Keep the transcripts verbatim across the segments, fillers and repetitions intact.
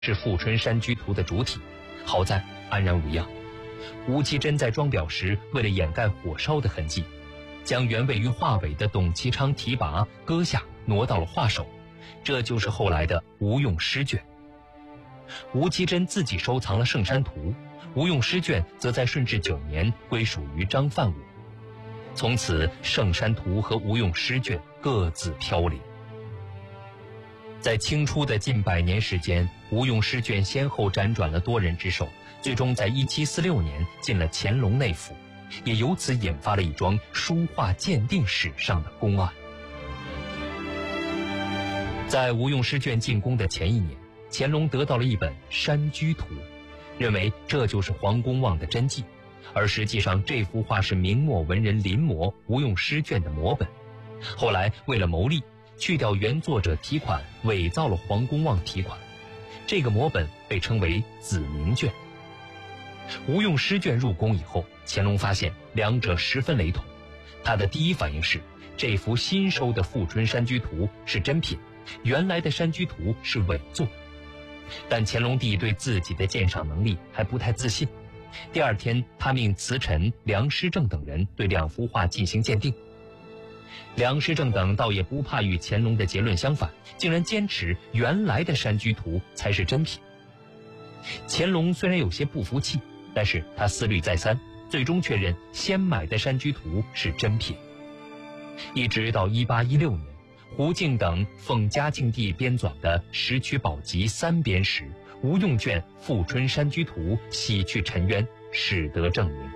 是富春山居图的主体，好在安然无恙。吴其珍在装裱时，为了掩盖火烧的痕迹，将原位于画尾的董其昌提拔割下，挪到了画首，这就是后来的吴用诗卷。吴其珍自己收藏了圣山图，吴用诗卷则在顺治九年归属于张范武，从此圣山图和吴用诗卷各自飘零。在清初的近百年时间，吴用诗卷先后辗转了多人之手，最终在一七四六年进了乾隆内府，也由此引发了一桩书画鉴定史上的公案。在吴用诗卷进宫的前一年，乾隆得到了一本《山居图》，认为这就是黄公望的真迹，而实际上这幅画是明末文人临摹吴用诗卷的摹本。后来为了牟利，去掉原作者题款，伪造了黄公望题款，这个摹本被称为子明卷。吴用诗卷入宫以后，乾隆发现两者十分雷同，他的第一反应是这幅新收的富春山居图是真品，原来的山居图是伪作。但乾隆帝对自己的鉴赏能力还不太自信，第二天他命词臣梁师正等人对两幅画进行鉴定。梁师正等倒也不怕与乾隆的结论相反，竟然坚持原来的山居图才是真品。乾隆虽然有些不服气，但是他思虑再三，最终确认先买的山居图是真品。一直到一八一六年，胡敬等奉嘉靖帝编纂的《石渠宝集》三编时，吴用卷《富春山居图》洗去尘冤，使得正名。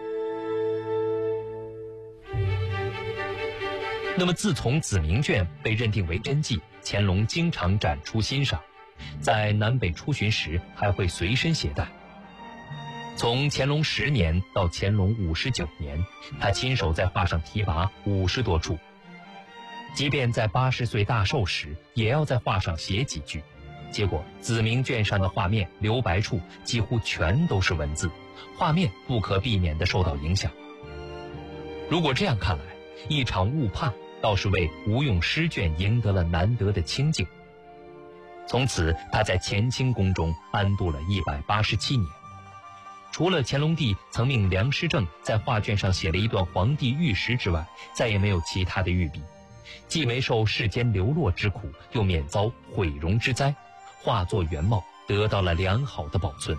那么自从子明卷被认定为真迹，乾隆经常展出欣赏，在南北出巡时还会随身携带。从乾隆十年到乾隆五十九年，他亲手在画上题跋五十多处，即便在八十岁大寿时，也要在画上写几句。结果子明卷上的画面留白处几乎全都是文字，画面不可避免地受到影响。如果这样看来，一场误判倒是为吴用诗卷赢得了难得的清静。从此他在乾清宫中安度了一百八十七年。除了乾隆帝曾命梁师正在画卷上写了一段皇帝御史之外，再也没有其他的御笔，既没受世间流落之苦，又免遭毁容之灾，画作原貌得到了良好的保存。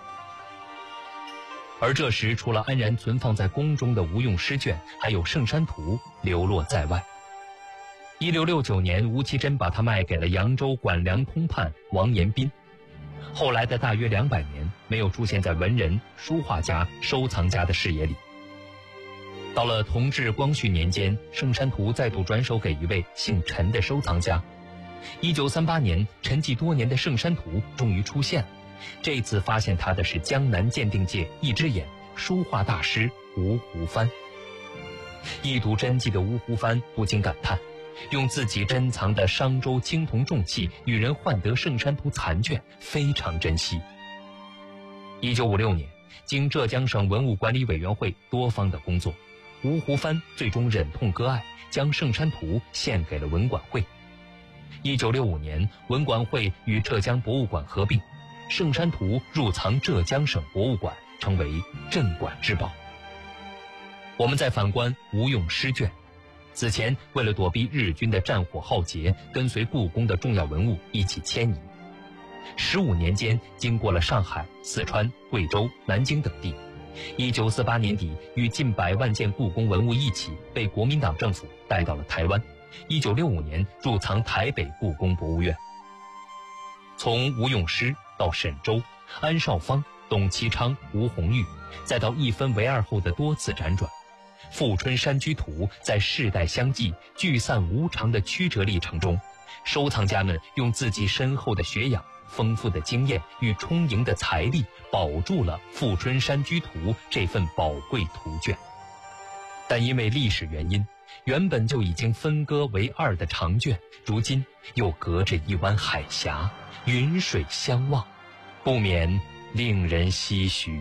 而这时除了安然存放在宫中的吴用诗卷，还有圣山图流落在外。一六六九年，吴其珍把它卖给了扬州管粮通判王延斌。后来的大约两百年，没有出现在文人、书画家、收藏家的视野里。到了同治、光绪年间，圣山图再度转手给一位姓陈的收藏家。一九三八年，沉寂多年的圣山图终于出现了。这次发现它的是江南鉴定界一只眼，书画大师吴湖帆。一睹真迹的吴湖帆不禁感叹，用自己珍藏的商周青铜重器与人换得圣山图残卷，非常珍惜。一九五六年，经浙江省文物管理委员会多方的工作，吴湖帆最终忍痛割爱，将圣山图献给了文管会。一九六五年，文管会与浙江博物馆合并，圣山图入藏浙江省博物馆，成为镇馆之宝。我们再反观吴用诗卷，此前为了躲避日军的战火浩劫，跟随故宫的重要文物一起迁移。十五年间，经过了上海、四川、贵州、南京等地。一九四八年底，与近百万件故宫文物一起被国民党政府带到了台湾。一九六五年入藏台北故宫博物院。从吴用诗到沈周、安绍芳、董其昌、吴红玉，再到一分为二后的多次辗转，富春山居图在世代相继、聚散无常的曲折历程中，收藏家们用自己深厚的学养、丰富的经验与充盈的财力，保住了富春山居图这份宝贵图卷。但因为历史原因，原本就已经分割为二的长卷，如今又隔着一湾海峡，云水相望，不免令人唏嘘。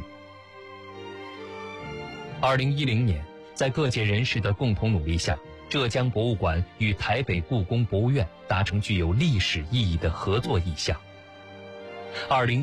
二零一零年，在各界人士的共同努力下，浙江博物馆与台北故宫博物院达成具有历史意义的合作意向。 二零